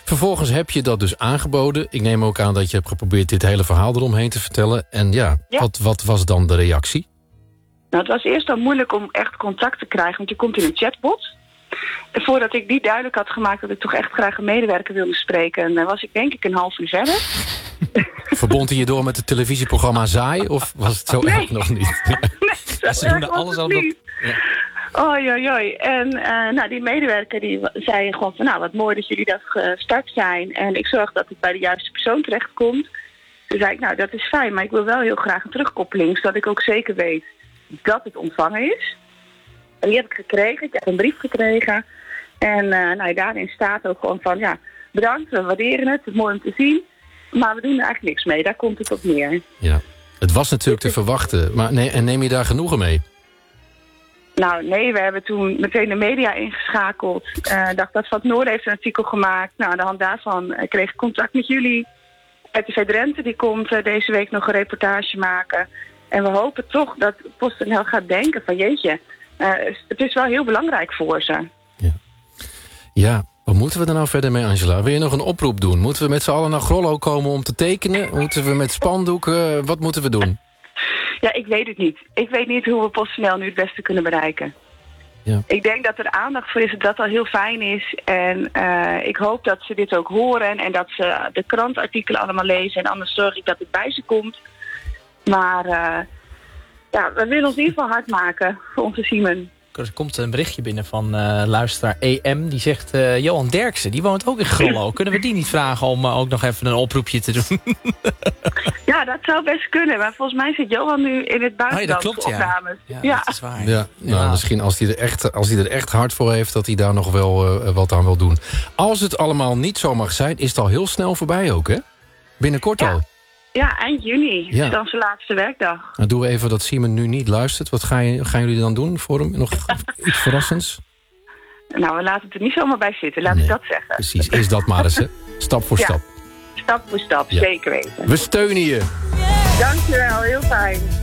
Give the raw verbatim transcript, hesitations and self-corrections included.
Vervolgens heb je dat dus aangeboden. Ik neem ook aan dat je hebt geprobeerd dit hele verhaal eromheen te vertellen. En ja, Ja. Wat, wat was dan de reactie? Nou, het was eerst al moeilijk om echt contact te krijgen, want je komt in een chatbot. En voordat ik die duidelijk had gemaakt dat ik toch echt graag een medewerker wilde spreken, en dan was ik denk ik een half uur verder. Verbond hij je door met het televisieprogramma Zaai? Of was het zo Nee. erg nog niet? Nee, zo Ze doen erg er was alles het aan dat... niet. Ja. Oei, oei, oei. En uh, nou, die medewerker die zei gewoon van, nou, wat mooi dat jullie dat gestart zijn. En ik zorg dat het bij de juiste persoon terechtkomt. Toen zei ik, nou, dat is fijn, maar ik wil wel heel graag een terugkoppeling, zodat ik ook zeker weet dat het ontvangen is. En die heb ik gekregen. Ik heb een brief gekregen. En uh, nou, daarin staat ook gewoon van, ja, bedankt, we waarderen het, het is mooi om te zien. Maar we doen er eigenlijk niks mee, daar komt het op neer. Ja, het was natuurlijk te verwachten. Maar nee, en neem je daar genoegen mee? Nou, nee, we hebben toen meteen de media ingeschakeld. Uh, dacht dat Van Noorden heeft een artikel gemaakt. Nou, aan de hand daarvan uh, kreeg ik contact met jullie. R T V Drenthe die komt uh, deze week nog een reportage maken. En we hopen toch dat PostNL gaat denken van, jeetje, uh, het is wel heel belangrijk voor ze. Ja. Ja, wat moeten we er nou verder mee, Angela? Wil je nog een oproep doen? Moeten we met z'n allen naar Grollo komen om te tekenen? Moeten we met spandoeken? Wat moeten we doen? Ja, ik weet het niet. Ik weet niet hoe we PostNL nu het beste kunnen bereiken. Ja. Ik denk dat er aandacht voor is, dat dat al heel fijn is. En uh, ik hoop dat ze dit ook horen en dat ze de krantartikelen allemaal lezen. En anders zorg ik dat het bij ze komt. Maar uh, ja, we willen ons in ieder geval hard maken voor onze Simon. Er komt een berichtje binnen van uh, luisteraar E M. Die zegt, uh, Johan Derksen, die woont ook in Grollo. Kunnen we die niet vragen om uh, ook nog even een oproepje te doen? Ja, dat zou best kunnen. Maar volgens mij zit Johan nu in het Oh buitenland ja, dat klopt, voor ja. opnames. Ja, Ja. dat is waar. Ja, nou, Ja. misschien als hij, er echt, als hij er echt hard voor heeft, dat hij daar nog wel uh, wat aan wil doen. Als het allemaal niet zo mag zijn, is het al heel snel voorbij ook, hè? Binnenkort Ja. al. Ja, eind juni. Ja. is dan zijn laatste werkdag. Nou, doen we even dat Simon nu niet luistert. Wat ga je, gaan jullie dan doen voor hem? Nog iets verrassends? Nou, we laten het er niet zomaar bij zitten. Laat Nee. ik dat zeggen. Precies, is dat maar eens, hè? Stap voor Ja. stap. Stap voor stap, Ja. zeker weten. We steunen je. Dankjewel, heel fijn.